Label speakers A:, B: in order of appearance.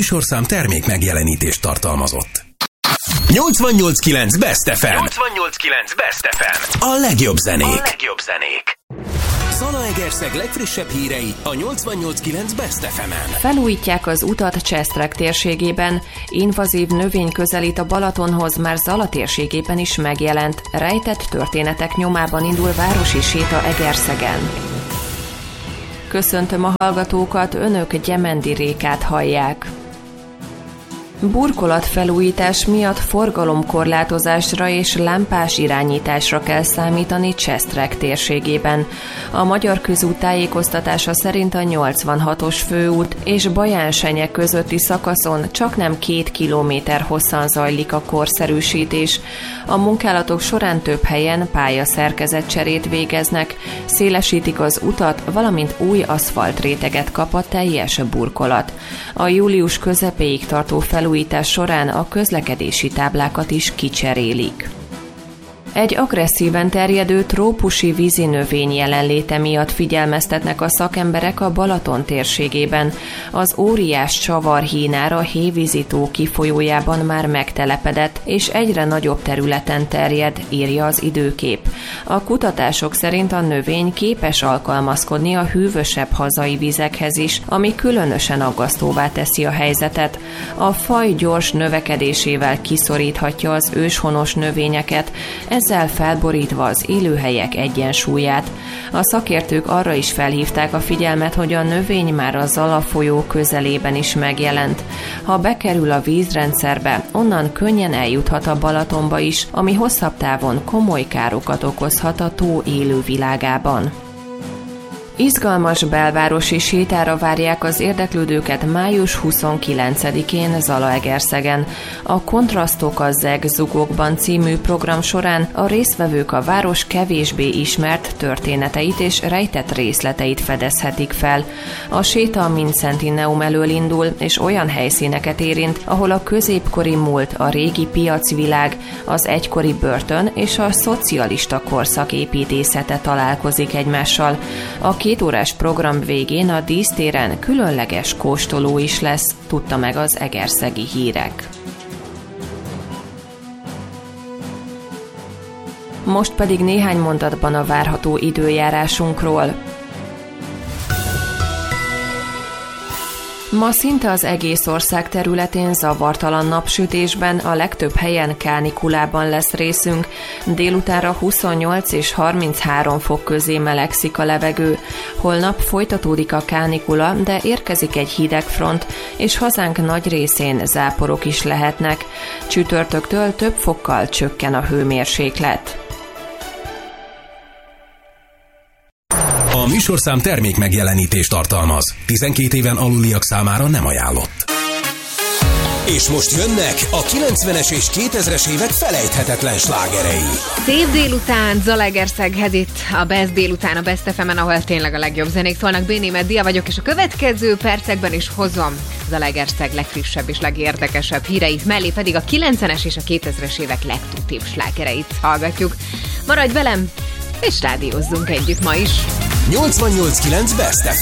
A: műsorszám termék megjelenítést tartalmazott. 88.9 Best FM. 88.9 Best FM. A legjobb zenék. Zalaegerszeg legfrissebb hírei a 88.9 Best FM-en.
B: Felújítják az utat Csestrek térségében. Invazív növény közelít a Balatonhoz, már Zala térségében is megjelent. Rejtett történetek nyomában indul városi séta Egerszegen. Köszöntöm a hallgatókat, önök Gyemendi Rékát hallják. Burkolatfelújítás miatt forgalomkorlátozásra és lámpás irányításra kell számítani Csestrek térségében. A Magyar Közút tájékoztatása szerint a 86-os főút és Bajánsenye közötti szakaszon csaknem 2 kilométer hosszan zajlik a korszerűsítés. A munkálatok során több helyen pályaszerkezetcserét végeznek, szélesítik az utat, valamint új aszfaltréteget kap a teljes burkolat. A július közepéig tartó felújítás során a közlekedési táblákat is kicserélik. Egy agresszíven terjedő trópusi vízinövény jelenléte miatt figyelmeztetnek a szakemberek a Balaton térségében. Az óriás csavarhínár a Hévízi-tó kifolyójában már megtelepedett, és egyre nagyobb területen terjed, írja az Időkép. A kutatások szerint a növény képes alkalmazkodni a hűvösebb hazai vizekhez is, ami különösen aggasztóvá teszi a helyzetet. A faj gyors növekedésével kiszoríthatja az őshonos növényeket, ezzel felborítva az élőhelyek egyensúlyát. A szakértők arra is felhívták a figyelmet, hogy a növény már a Zala folyó közelében is megjelent. Ha bekerül a vízrendszerbe, onnan könnyen eljuthat a Balatonba is, ami hosszabb távon komoly károkat okozhat a tó élővilágában. Izgalmas belvárosi sétára várják az érdeklődőket május 29-én Zalaegerszegen. A Kontrasztok a Zegzugokban című program során a résztvevők a város kevésbé ismert történeteit és rejtett részleteit fedezhetik fel. A séta a Mincentineum elől indul, és olyan helyszíneket érint, ahol a középkori múlt, a régi piacvilág, az egykori börtön és a szocialista korszak építészete találkozik egymással. A 2 órás program végén a dísztéren különleges kóstoló is lesz, tudta meg az Egerszegi Hírek. Most pedig néhány mondatban a várható időjárásunkról. Ma szinte az egész ország területén zavartalan napsütésben, a legtöbb helyen kánikulában lesz részünk. Délutánra 28 és 33 fok közé melegszik a levegő. Holnap folytatódik a kánikula, de érkezik egy hideg front, és hazánk nagy részén záporok is lehetnek. Csütörtöktől több fokkal csökken a hőmérséklet.
A: A műsorszám termék megjelenítést tartalmaz. 12 éven aluliak számára nem ajánlott. És most jönnek a 90-es és 2000-es évek felejthetetlen slágerei.
C: Szép délután, Zalaegerszeghez itt a Best délután, a Best FM-en, ahol tényleg a legjobb zenék szólnak. Bénémet Dia vagyok, és a következő percekben is hozom Zalaegerszeg legfrissebb és legérdekesebb híreit, mellé pedig a 90-es és a 2000-es évek legtutibb slágereit hallgatjuk. Maradj velem, és rádiózzunk együtt ma is.
A: 88.9 Best